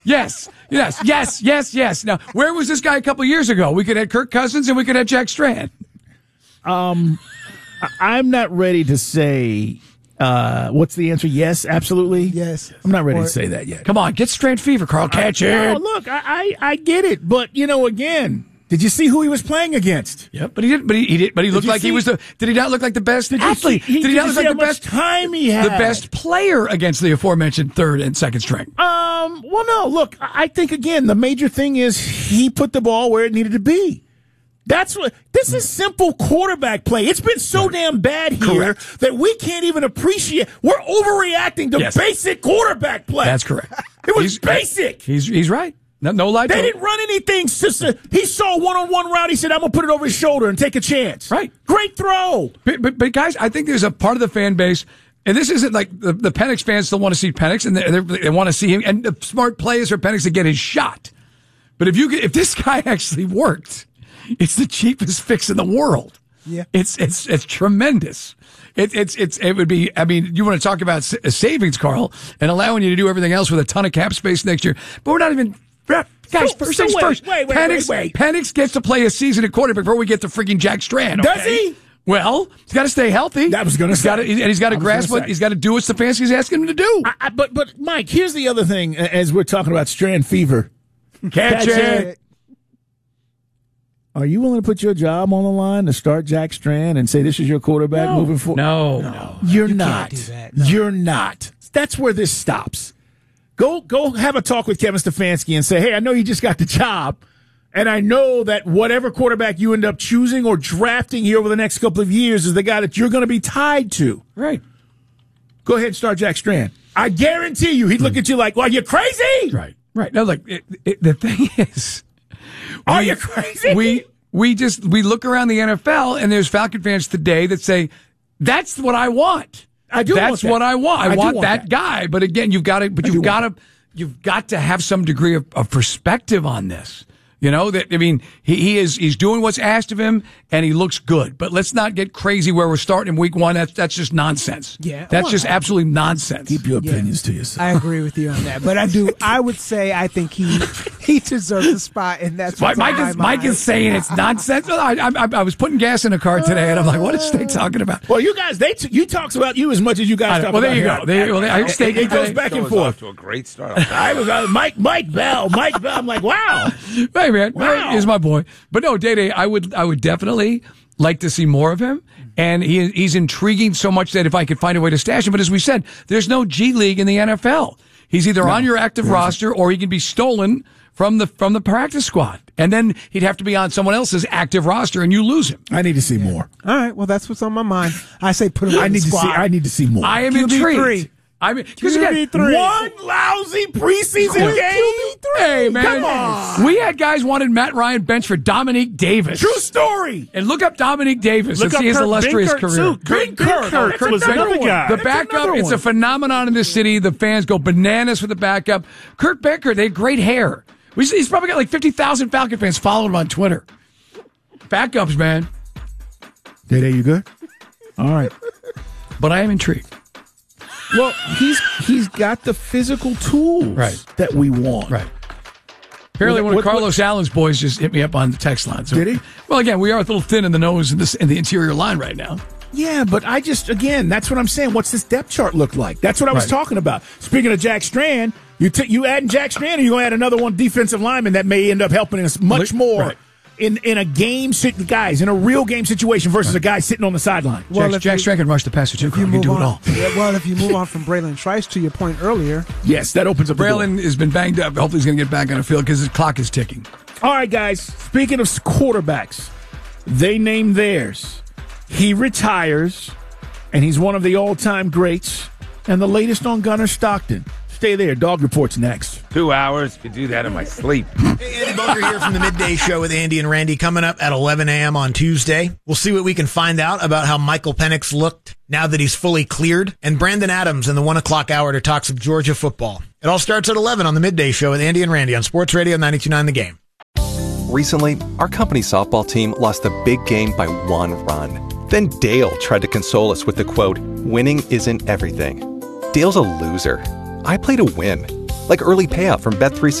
Yes. Now, where was this guy a couple years ago? We could have Kirk Cousins and we could have Jack Strand. I'm not ready to say what's the answer. Yes, absolutely. Yes. I'm not ready to say that yet. Come on, get Strand fever, Carl. Catch it. No, look, I get it, but again, did you see who he was playing against? Yep, but he did. But he looked like he was the. Did he not look like the best athlete? Did he not look like the best time he had? The best player against the aforementioned third and second string. Well, no. Look, I think again the major thing is he put the ball where it needed to be. That's what this is. Simple quarterback play. It's been so damn bad here that we can't even appreciate. We're overreacting to basic quarterback play. That's correct. It was basic. He's right. No lie. They didn't run anything. He saw a one-on-one route. He said, "I'm gonna put it over his shoulder and take a chance." Right. Great throw. But guys, I think there's a part of the fan base, and this isn't like the Penix fans still want to see Penix, and they want to see him, and the smart play is for Penix to get his shot. But if this guy actually worked, it's the cheapest fix in the world. Yeah, it's tremendous. It would be. I mean, you want to talk about savings, Carl, and allowing you to do everything else with a ton of cap space next year. But we're not even. Guys, first things first. Wait. Penix gets to play a season at quarterback before we get to freaking Jack Strand. Okay? Does he? Well, he's got to stay healthy. That was going to say. He's got to grasp what he's got to do what Stefanski's asking him to do. But Mike, here's the other thing. As we're talking about Strand fever, catch it. Are you willing to put your job on the line to start Jack Strand and say this is your quarterback moving forward? No. You're not. Can't do that. No. You're not. That's where this stops. Go have a talk with Kevin Stefanski and say, hey, I know you just got the job, and I know that whatever quarterback you end up choosing or drafting here over the next couple of years is the guy that you're going to be tied to. Right. Go ahead and start Jack Strand. I guarantee you he'd look at you like, well, you're crazy? Right. No, like, the thing is... Are you crazy? We look around the NFL, and there's Falcon fans today that say, that's what I want. That's what I want. I want that guy. But again, you've got to have some degree of perspective on this. He's doing what's asked of him, and he looks good. But let's not get crazy where we're starting in week one. That's just nonsense. Yeah, that's just absolutely nonsense. Keep your opinions to yourself. I agree with you on that, but I would say I think he deserves a spot, and that's what's Mike is saying it's nonsense. I was putting gas in a car today, and I'm like, what is Steak talking about? Well, you guys, you talks about you as much as you guys talk about. Well, there you go. Steak it goes back and forth. Off to a great start. I was Mike Bell. I'm like, wow. Hey man, he's my boy. But no, Day, I would definitely like to see more of him. And he's intriguing so much that if I could find a way to stash him. But as we said, there's no G League in the NFL. He's either on your active roster or he can be stolen from the practice squad. And then he'd have to be on someone else's active roster and you lose him. I need to see more. All right, well that's what's on my mind. I say put him on the squad. I need to see more. I am intrigued. Because again, one lousy preseason game. Hey man, come on. We had guys wanted Matt Ryan bench for Dominique Davis. True story. And look up Dominique Davis and see his illustrious career. Kirk was another guy. The backup, it's a phenomenon in this city. The fans go bananas with the backup. Kurt Becker, they had great hair. He's probably got like 50,000 Falcon fans following him on Twitter. Backups, man. Day, you good? All right. But I am intrigued. Well, he's got the physical tools that we want. Right. Apparently, one of Carlos Allen's boys just hit me up on the text line. So, did he? Well, again, we are a little thin in the nose in the interior line right now. Yeah, but that's what I'm saying. What's this depth chart look like? That's what I was talking about. Speaking of Jack Strand, you adding Jack Strand, or you going to add another one defensive lineman that may end up helping us much more. Right. In a game, guys, in a real game situation versus a guy sitting on the sideline. Well, Jack Strand can rush the passer too. He can do it all. Well, if you move on from Braylon Trice to your point earlier, yes, that opens up. Braylon has been banged up. Hopefully, he's going to get back on the field because his clock is ticking. All right, guys. Speaking of quarterbacks, they named theirs. He retires, and he's one of the all-time greats. And the latest on Gunnar Stockton. Stay there. Dog Report's next. 2 hours. Could do that in my sleep. Hey, Andy Bunker here from the Midday Show with Andy and Randy coming up at 11 a.m. on Tuesday. We'll see what we can find out about how Michael Penix looked now that he's fully cleared. And Brandon Adams in the 1 o'clock hour to talk some Georgia football. It all starts at 11 on the Midday Show with Andy and Randy on Sports Radio 92.9 The Game. Recently, our company softball team lost a big game by 1 run. Then Dale tried to console us with the quote, "Winning isn't everything." Dale's a loser. I play to win. like early payout from Bet365.